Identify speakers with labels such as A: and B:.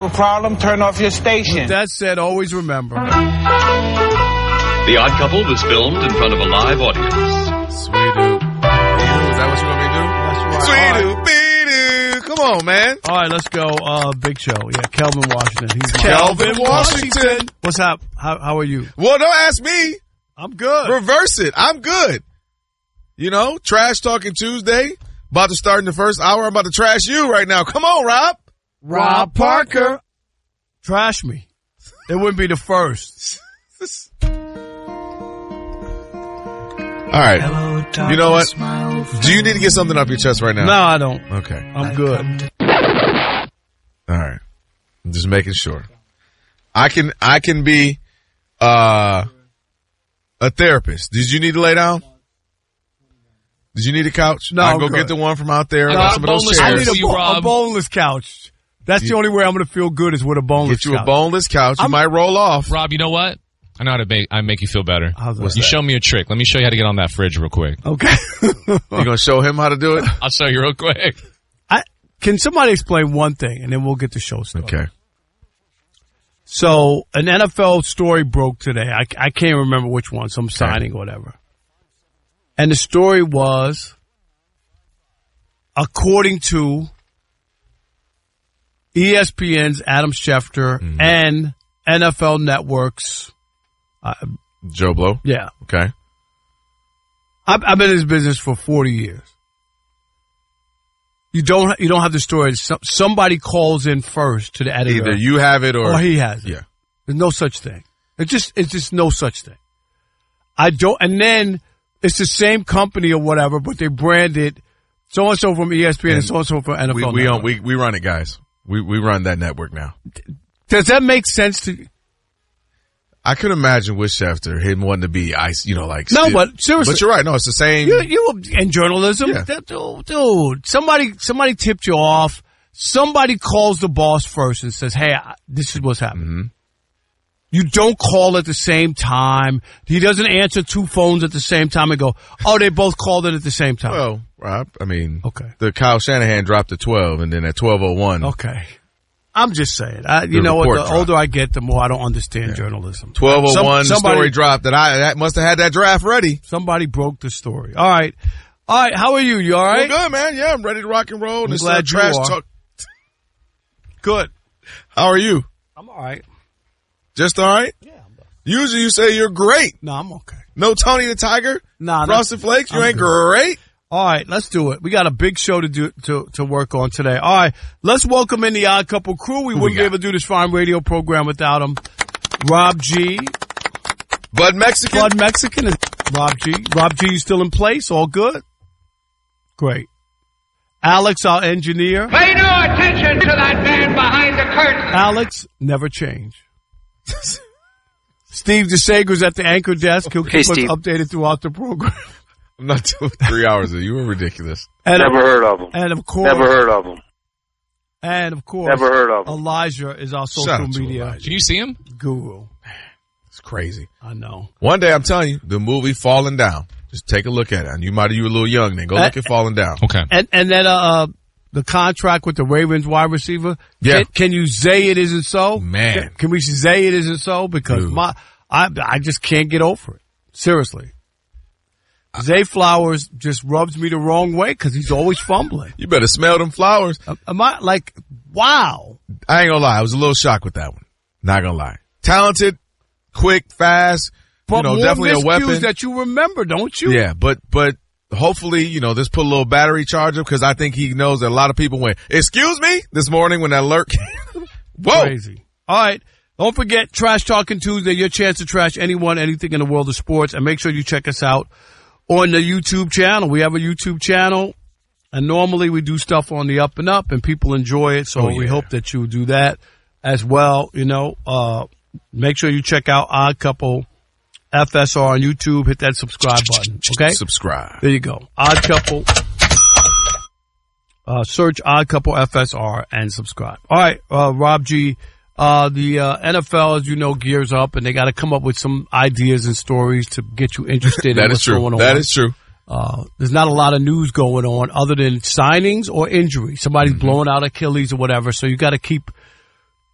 A: problem, turn off your station.
B: With that said, always remember.
C: The Odd Couple was filmed in front of a live audience.
D: Sweet-oo. Is that what you want me to do?
B: That's right.
D: Sweet-oo, beat-oo. Come on, man.
B: All right, let's go. Big Show. Yeah, Kelvin Washington. He's
D: Kelvin Washington.
B: What's up? How are you?
D: Well, don't ask me.
B: I'm good.
D: Reverse it. I'm good. You know, Trash Talking Tuesday. About to start in the first hour. I'm about to trash you right now. Come on, Rob.
B: Rob Parker. Trash me. It wouldn't be the first.
D: All right. You know what? Do you need to get something up your chest right now?
B: No, I don't.
D: Okay.
B: I'm good.
D: All right. I'm just making sure. I can be a therapist. Did you need to lay down? Did you need a couch?
B: No,
D: I'll go
B: good.
D: get the one from out there.
E: I got
D: some
E: a
D: of those
E: boneless
D: chairs.
B: I need a boneless couch. That's the only way I'm going to feel good is with a boneless
D: Get you
B: couch.
D: a boneless couch. You might roll off.
E: Rob, you know what? I know how to make you feel better.
B: How's that?
E: You show me a trick. Let me show you how to get on that fridge real quick.
B: Okay.
D: You going to show him how to do it?
E: I'll show you real quick.
B: Can somebody explain one thing, and then we'll get the show started?
D: Okay.
B: So an NFL story broke today. I can't remember which one, some signing or whatever. And the story was, according to ESPN's Adam Schefter and NFL Network's
D: Joe Blow?
B: yeah.
D: Okay.
B: I've been in this business for 40 years. You don't have the story. Somebody calls in first to the editor.
D: Either you have it or
B: he has it.
D: Yeah.
B: There's no such thing. It's just no such thing. And then it's the same company or whatever, but they brand it so-and-so from ESPN and so-and-so from NFL.
D: We run it, guys. We run that network now.
B: Does that make sense to you?
D: I could imagine with Schefter, him wanting to be ice, like.
B: No, but seriously.
D: But you're right. No, it's the same.
B: You in journalism.
D: Yeah.
B: Dude, somebody tipped you off. Somebody calls the boss first and says, hey, this is what's happening.
D: Mm-hmm.
B: You don't call at the same time. He doesn't answer two phones at the same time and go, oh, they both called it at the same time.
D: Well, Rob,
B: okay.
D: The Kyle Shanahan dropped at 12, and then at 12:01.
B: Okay. I'm just saying. You know what? The older I get, the more I don't understand journalism.
D: 12:01, the story dropped that must have had that draft ready.
B: Somebody broke the story. All right. How are you? You all right?
D: Well, good, man. Yeah, I'm ready to rock and roll.
B: I'm glad you are.
D: Talk.
B: Good.
D: How are you?
B: I'm all right.
D: Just all right?
B: Yeah.
D: Usually you say you're great.
B: No, I'm okay.
D: No Tony the Tiger?
B: Nah.
D: Frosted Flakes? You ain't
B: good.
D: great?
B: All right, let's do it. We got a big show to work on today. All right, let's welcome in the Odd Couple crew. We wouldn't be able to do this fine radio program without them. Rob G.
D: Bud Mexican?
B: Bud Mexican is Rob G. Rob G, you still in place? All good? Great. Alex, our engineer.
A: Pay no attention to that man behind the curtain.
B: Alex, never change. Steve DeSager's at the anchor desk. He'll keep us updated throughout the program.
D: I'm not doing 3 hours of you. Were ridiculous.
B: And
F: Never heard of him.
B: And of course.
F: Never heard of him.
B: And of course.
F: Never heard of him.
B: Elijah is our social media
E: Can you see him?
B: guru.
D: It's crazy.
B: I know.
D: One day, I'm telling you, the movie Falling Down. Just take a look at it. And you might have you were a little young then. Go look at Falling Down.
E: Okay.
B: And then the contract with the Ravens wide receiver.
D: Yeah.
B: Can you say it isn't so?
D: Man.
B: Can we say it isn't so? Because
D: Dude.
B: I just can't get over it. Seriously. Zay Flowers just rubs me the wrong way because he's always fumbling.
D: You better smell them flowers.
B: Am I like, wow.
D: I ain't gonna lie. I was a little shocked with that one. Not gonna lie. Talented, quick, fast.
B: But more
D: definitely a weapon
B: miscues that you remember, don't you?
D: Yeah, but hopefully, this put a little battery charge up because I think he knows that a lot of people went, excuse me, this morning when that alert came. Whoa.
B: Crazy. All right. Don't forget Trash Talking Tuesday, your chance to trash anyone, anything in the world of sports. And make sure you check us out on the YouTube channel. We have a YouTube channel, and normally we do stuff on the up and up, and people enjoy it. So we hope that you do that as well. Make sure you check out Odd Couple FSR on YouTube. Hit that subscribe button. Okay?
D: Subscribe.
B: There you go. Odd Couple. Search Odd Couple FSR and subscribe. All right, Rob G. The NFL, as you know, gears up, and they got to come up with some ideas and stories to get you interested in what's going on.
D: That is true.
B: There's not a lot of news going on other than signings or injury. Somebody's blowing out Achilles or whatever, so you got to keep